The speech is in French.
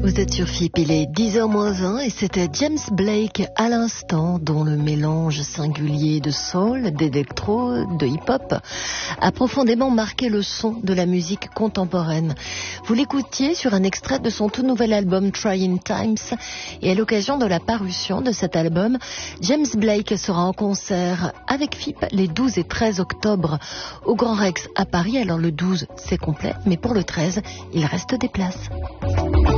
Vous êtes sur FIP, il est 10h-1 et c'était James Blake à l'instant, dont le mélange singulier de soul, d'électro, de hip-hop a profondément marqué le son de la musique contemporaine. Vous l'écoutiez sur un extrait de son tout nouvel album Trying Times, et à l'occasion de la parution de cet album, James Blake sera en concert avec FIP les 12 et 13 octobre au Grand Rex à Paris. Alors le 12 c'est complet, mais pour le 13 il reste des places.